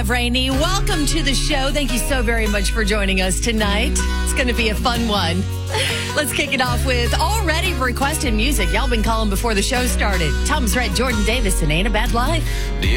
Rainey. Welcome to the show. Thank you so very much for joining us tonight. It's going to be a fun one. Let's kick it off with already requested music. Y'all been calling before the show started. Thomas Rhett, Jordan Davis, and Ain't a Bad Life.